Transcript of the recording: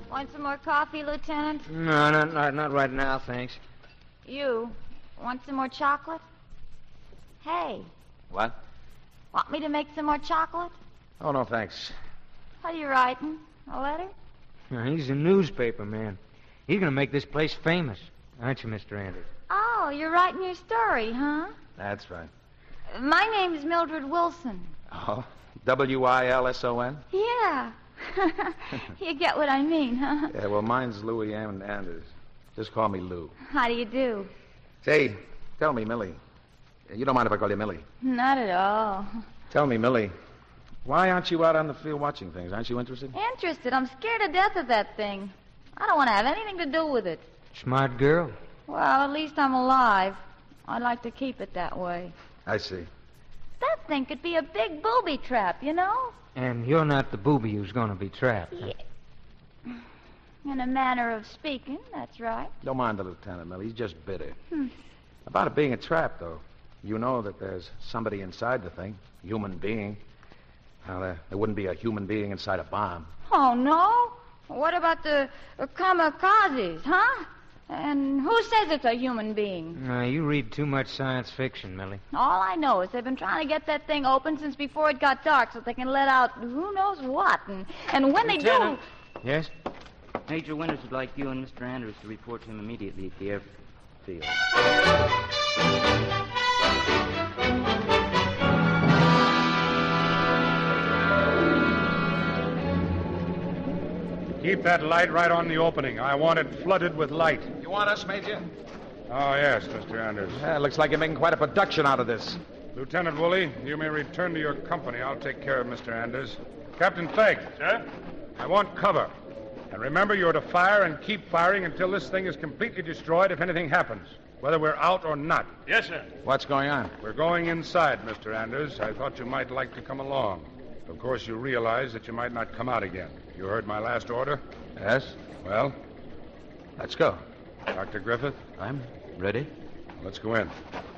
Want some more coffee, Lieutenant? No, not right now, thanks. You, want some more chocolate? Hey. What? Want me to make some more chocolate? Oh, no, thanks. What are you writing? A letter? He's a newspaper man. He's going to make this place famous. Aren't you, Mr. Anders? Oh, you're writing your story, huh? That's right. My name's Mildred Wilson. Oh, Wilson? Yeah. You get what I mean, huh? Yeah, well, mine's Louis M. Anders. Just call me Lou. How do you do? Say, tell me, Millie. You don't mind if I call you Millie? Not at all. Tell me, Millie, why aren't you out on the field watching things? Aren't you interested? Interested? I'm scared to death of that thing. I don't want to have anything to do with it. Smart girl. Well, at least I'm alive. I'd like to keep it that way. I see. That thing could be a big booby trap, you know? And you're not the booby who's going to be trapped. Huh? Yeah. In a manner of speaking, that's right. Don't mind the lieutenant, Millie. He's just bitter. About it being a trap, though. You know that there's somebody inside the thing. Human being. Now, there wouldn't be a human being inside a bomb. Oh, no? What about the kamikazes, huh? And who says it's a human being? You read too much science fiction, Millie. All I know is they've been trying to get that thing open since before it got dark so they can let out who knows what. And when Lieutenant. they do... Yes? Major Winters would like you and Mr. Anders to report to him immediately at the airfield. Keep that light right on the opening. I want it flooded with light. You want us, Major? Oh, yes, Mr. Anders. Yeah, looks like you're making quite a production out of this. Lieutenant Woolley, you may return to your company. I'll take care of Mr. Anders. Captain Fegg. Sir? I want cover. And remember, you're to fire and keep firing until this thing is completely destroyed if anything happens, whether we're out or not. Yes, sir. What's going on? We're going inside, Mr. Anders. I thought you might like to come along. Of course, you realize that you might not come out again. You heard my last order? Yes? Well, Let's go. Dr. Griffith, I'm ready. let's go in.